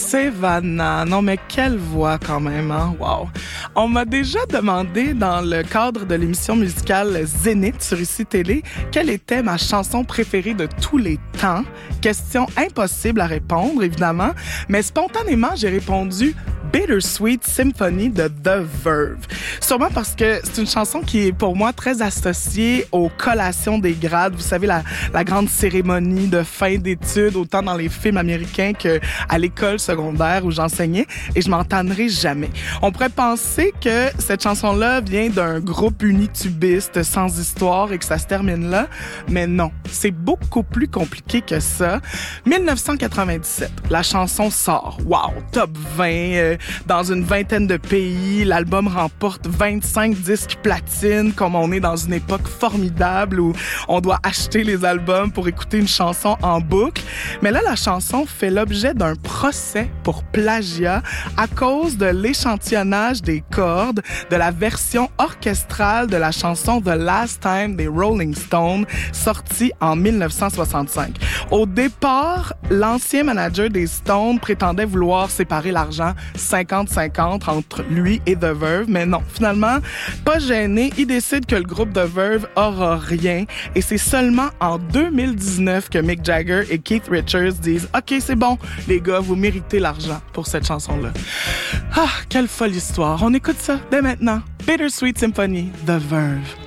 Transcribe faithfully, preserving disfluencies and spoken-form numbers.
Savannah. Non, mais quelle voix quand même, hein? Wow! On m'a déjà demandé dans le cadre de l'émission musicale Zénith sur Ici Télé quelle était ma chanson préférée de tous les temps. Question impossible à répondre, évidemment, mais spontanément, j'ai répondu Bittersweet Symphony de The Verve. Sûrement parce que c'est une chanson qui est pour moi très associée aux collations des grades. Vous savez, la, la grande cérémonie de fin d'études, autant dans les films américains qu'à l'école secondaire où j'enseignais, et je m'en tannerai jamais. On pourrait penser que cette chanson-là vient d'un groupe unitubiste sans histoire et que ça se termine là, mais non, c'est beaucoup plus compliqué que ça. dix-neuf cent quatre-vingt-dix-sept, la chanson sort. Wow, top vingt, euh, dans une vingtaine de pays. L'album remporte vingt-cinq disques platine, comme on est dans une époque formidable où on doit acheter les albums pour écouter une chanson en boucle. Mais là, la chanson fait l'objet d'un procès pour plagiat à cause de l'échantillonnage des cordes de la version orchestrale de la chanson The Last Time des Rolling Stones, sortie en dix-neuf cent soixante-cinq. Au départ, l'ancien manager des Stones prétendait vouloir séparer l'argent cinquante cinquante entre lui et The Verve, mais non, finalement, pas gêné, il décide que le groupe The Verve aura rien, et c'est seulement en deux mille dix-neuf que Mick Jagger et Keith Richards disent « Ok, c'est bon, les gars, vous méritez l'argent pour cette chanson-là. » Ah, quelle folle histoire. On écoute ça dès maintenant. Bittersweet Symphony, The Verve.